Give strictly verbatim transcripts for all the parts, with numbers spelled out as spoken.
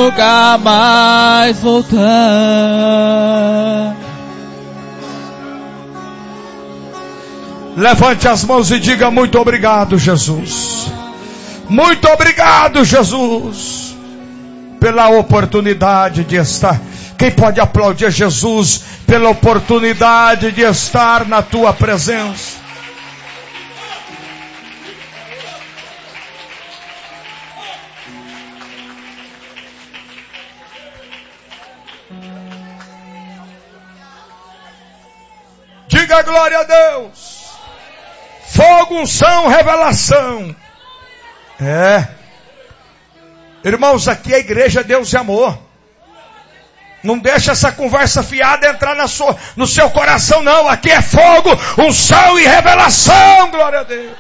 nunca mais voltar. Levante as mãos e diga: muito obrigado, Jesus. Muito obrigado, Jesus, pela oportunidade de estar. Quem pode aplaudir Jesus pela oportunidade de estar na tua presença? Diga glória a Deus. Fogo, unção, revelação. É. Irmãos, aqui a igreja é Deus e amor. Não deixa essa conversa fiada entrar na sua, no seu coração, não. Aqui é fogo, unção e revelação. Glória a Deus.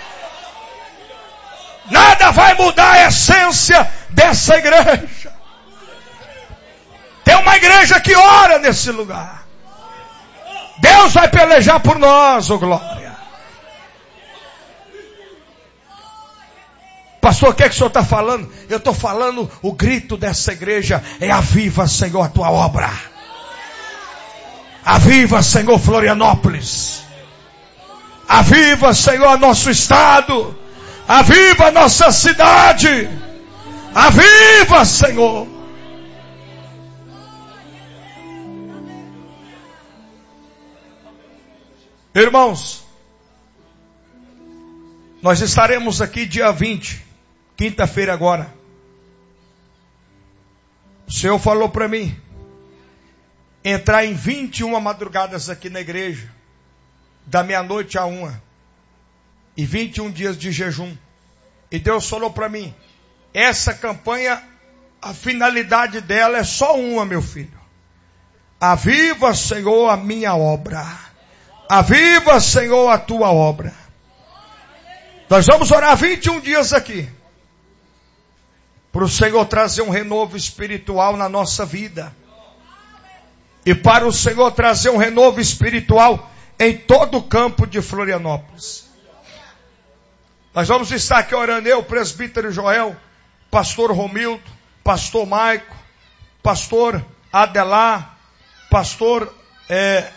Nada vai mudar a essência dessa igreja. Tem uma igreja que ora nesse lugar. Deus vai pelejar por nós, oh glória. Pastor, o que é que o senhor está falando? Eu estou falando, o grito dessa igreja é: aviva, Senhor, a tua obra. Aviva, Senhor, Florianópolis. Aviva, Senhor, nosso estado. Aviva nossa cidade. Aviva, Senhor. Irmãos, nós estaremos aqui dia vinte, quinta-feira agora. O Senhor falou para mim entrar em vinte e uma madrugadas aqui na igreja, da meia-noite a uma, e vinte e um dias de jejum. E Deus falou para mim: essa campanha, a finalidade dela é só uma, meu filho. Aviva, Senhor, a minha obra. Aviva, Senhor, a tua obra. Nós vamos orar vinte e um dias aqui, para o Senhor trazer um renovo espiritual na nossa vida. E para o Senhor trazer um renovo espiritual em todo o campo de Florianópolis. Nós vamos estar aqui orando, eu, presbítero Joel, pastor Romildo, pastor Maico, pastor Adelar, pastor... É,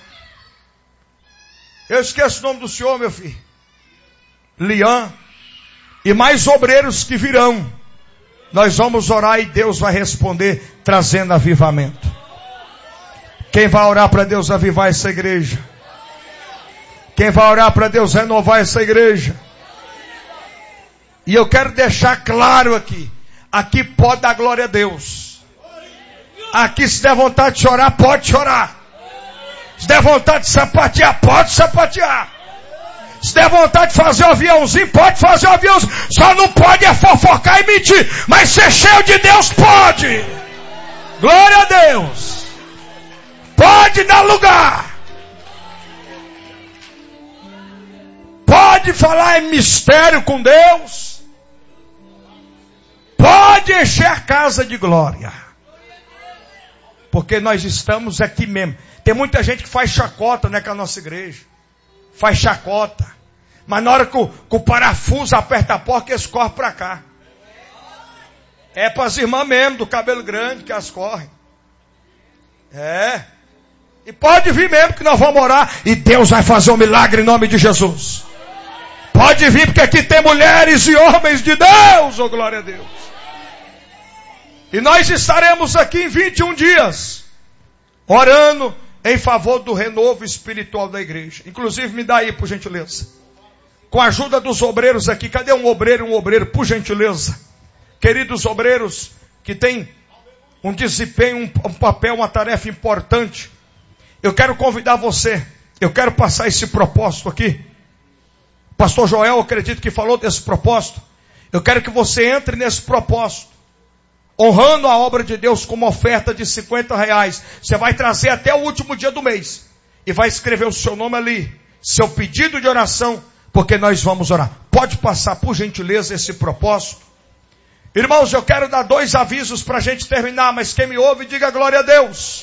eu esqueço o nome do senhor, meu filho. Lian. E mais obreiros que virão. Nós vamos orar e Deus vai responder, trazendo avivamento. Quem vai orar para Deus avivar essa igreja? Quem vai orar para Deus renovar essa igreja? E eu quero deixar claro aqui. Aqui pode dar glória a Deus. Aqui se der vontade de chorar, pode chorar. Se der vontade de sapatear, pode sapatear. Se der vontade de fazer um aviãozinho, pode fazer um aviãozinho. Só não pode é fofocar e mentir. Mas ser cheio de Deus pode. Glória a Deus. Pode dar lugar. Pode falar em mistério com Deus. Pode encher a casa de glória. Porque nós estamos aqui mesmo. Tem muita gente que faz chacota, né, com a nossa igreja. Faz chacota. Mas na hora que o, que o parafuso aperta a porta, eles correm para cá. É para as irmãs mesmo, do cabelo grande, que elas correm. É. E pode vir mesmo, que nós vamos orar. E Deus vai fazer um milagre em nome de Jesus. Pode vir, porque aqui tem mulheres e homens de Deus. Oh, glória a Deus. E nós estaremos aqui em vinte e um dias. Orando em favor do renovo espiritual da igreja. Inclusive, me dá aí, por gentileza. Com a ajuda dos obreiros aqui. Cadê um obreiro, um obreiro, por gentileza? Queridos obreiros, que têm um desempenho, um, um papel, uma tarefa importante. Eu quero convidar você. Eu quero passar esse propósito aqui. Pastor Joel, eu acredito que falou desse propósito. Eu quero que você entre nesse propósito. Honrando a obra de Deus com uma oferta de cinquenta reais. Você vai trazer até o último dia do mês. E vai escrever o seu nome ali. Seu pedido de oração. Porque nós vamos orar. Pode passar, por gentileza, esse propósito. Irmãos, eu quero dar dois avisos para a gente terminar. Mas quem me ouve, diga glória a Deus.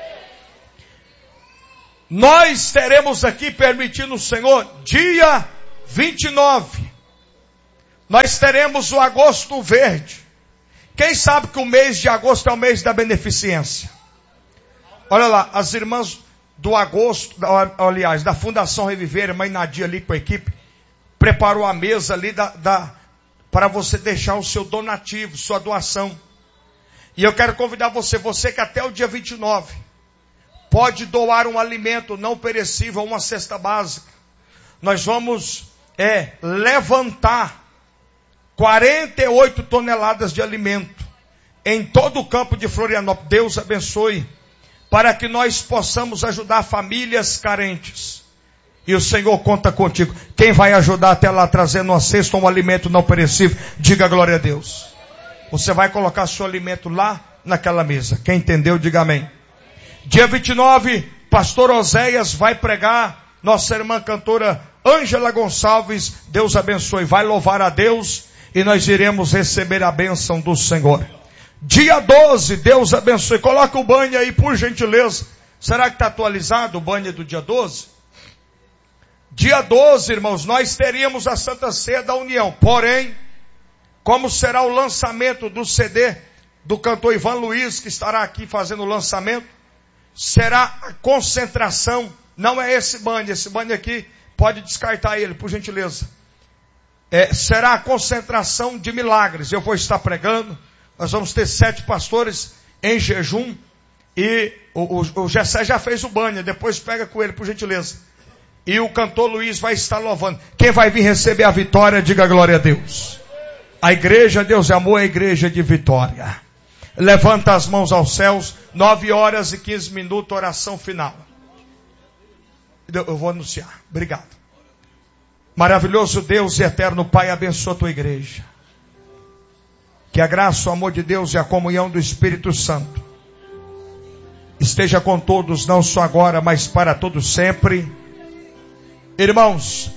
Nós teremos aqui, permitindo o Senhor, dia vinte e nove. Nós teremos o Agosto Verde. Quem sabe que o mês de agosto é o mês da beneficência? Olha lá, as irmãs do agosto, aliás, da Fundação Reviver, a mãe Nadia ali com a equipe, preparou a mesa ali da, da, para você deixar o seu donativo, sua doação. E eu quero convidar você, você que até o dia vinte e nove pode doar um alimento não perecível, uma cesta básica. Nós vamos é, levantar quarenta e oito toneladas de alimento em todo o campo de Florianópolis. Deus abençoe, para que nós possamos ajudar famílias carentes. E o Senhor conta contigo. Quem vai ajudar até lá trazendo uma cesta, um alimento não perecível, diga glória a Deus. Você vai colocar seu alimento lá naquela mesa. Quem entendeu, diga amém. Dia vinte e nove, pastor Oséias vai pregar. Nossa irmã cantora Ângela Gonçalves, Deus abençoe, vai louvar a Deus e nós iremos receber a bênção do Senhor. Dia doze, Deus abençoe. Coloca o banho aí, por gentileza. Será que está atualizado o banho do dia doze? Dia doze, irmãos, nós teríamos a Santa Ceia da União. Porém, como será o lançamento do C D do cantor Ivan Luiz, que estará aqui fazendo o lançamento, será a concentração. Não é esse banho, esse banho aqui, pode descartar ele, por gentileza. É, será a concentração de milagres. Eu vou estar pregando. Nós vamos ter sete pastores em jejum. E o, o, o Gessé já fez o banho. Depois pega com ele, por gentileza. E o cantor Luiz vai estar louvando. Quem vai vir receber a vitória, diga glória a Deus. A igreja, Deus é amor, é a igreja de vitória. Levanta as mãos aos céus. Nove horas e quinze minutos, oração final. Eu vou anunciar. Obrigado. Maravilhoso Deus e eterno Pai, abençoa a tua igreja. Que a graça, o amor de Deus e a comunhão do Espírito Santo esteja com todos, não só agora, mas para todos sempre. Irmãos,